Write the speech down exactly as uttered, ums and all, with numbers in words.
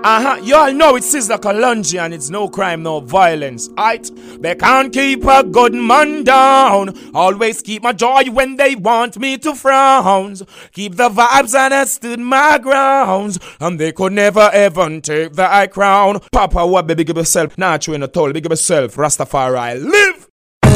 Uh-huh, you all know it's Sizzla Kalonji and it's no crime, no violence. Aight, they can't keep a good man down. Always keep my joy when they want me to frown. Keep the vibes and I stood my grounds. And they could never ever take the high crown. Papa, what big up yourself? Not you in a toll, big up yourself. Rastafari, live!